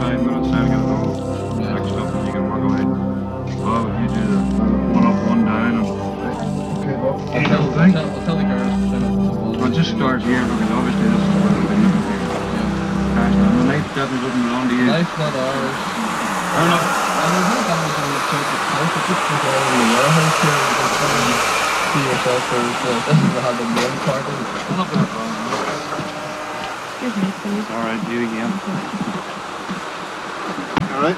9 minutes now to get it all fixed up and you can work away. Well, if you do the one up, one down and... Okay, well, I'll tell the girls. I'll just start here because obviously this is where we've been looking here. The knife definitely doesn't belong to you. Life's not ours. Fair enough. And there's no damage on the circuit. Most of it's just all in the warehouse here. You can try and see yourself where this is how the main part is. Excuse me, please. Alright, you again. alright.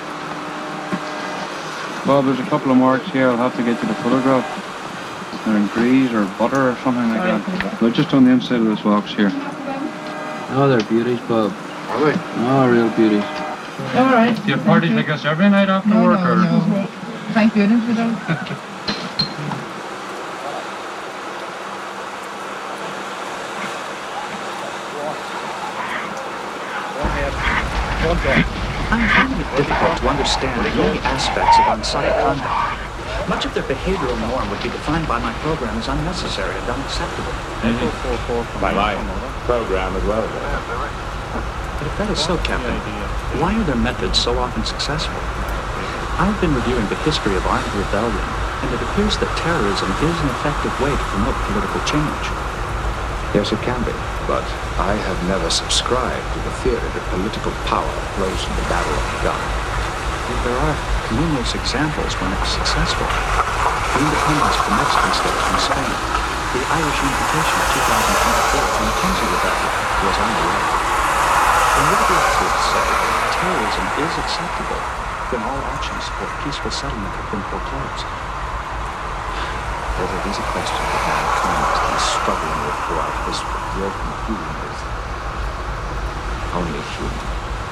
Bob, there's a couple of marks here. I'll have to get you the photograph. They're in grease or butter or something like that. But just on the inside of this box here. Oh, they're beauties, Bob. Are they? Oh, real beauties. All right. Do you have parties like this every night after work? Or? No. Thank goodness we don't. I'm finding it difficult to understand many aspects of on-site conduct. Much of their behavioral norm would be defined by my program as unnecessary and unacceptable. By my program as well. But if that is so, Captain, why are their methods so often successful? I've been reviewing the history of armed rebellion, and it appears that terrorism is an effective way to promote political change. Yes, it can be, but I have never subscribed to the theory that political power flows from the barrel of the gun. Yet there are numerous examples when it's successful. The independence of the Mexican states from Spain, the Irish Unification of 2024, and the Kinsey Rebellion was on the way. In order to say that terrorism is acceptable, then all actions for peaceful settlement have been foreclosed. There's an easy question that mankind has been struggling with throughout history. Your conclusion is only human.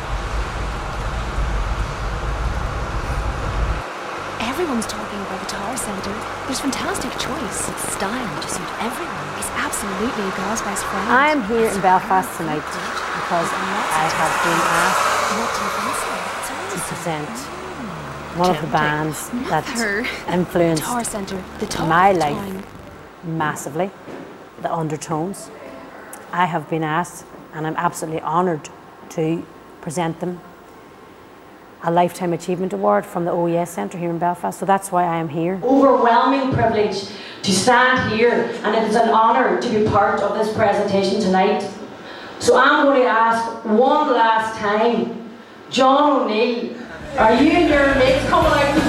Everyone's talking about the Tower Centre. There's fantastic choice. It's style to suit everyone. It's absolutely a girl's best friend. I'm here in Belfast tonight because I have been asked What do you fancy? to present one of the bands that Her. influenced Tower Centre. The talk my of the life town. massively, the Undertones. I have been asked, and I'm absolutely honoured to present them a Lifetime Achievement Award from the OES Centre here in Belfast, so that's why I am here. Overwhelming privilege to stand here, and it is an honour to be part of this presentation tonight. So I'm going to ask one last time, John O'Neill, are you and your mates coming out?